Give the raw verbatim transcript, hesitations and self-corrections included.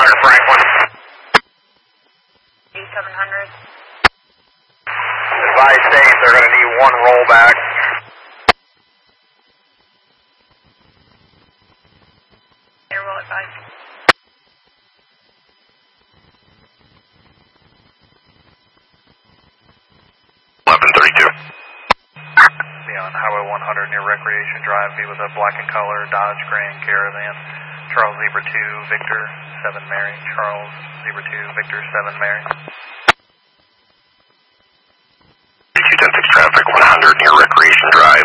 hundred Franklin. seven hundred. Advise Saints, they're going to need one rollback. Air will advise. eleven thirty-two. Be on Highway one hundred near Recreation Drive. Be with a black and color Dodge Grand Caravan. Charles Zebra two, Victor seven Mary. Charles Zebra two, Victor seven Mary. two ten six traffic, one hundred near Recreation Drive.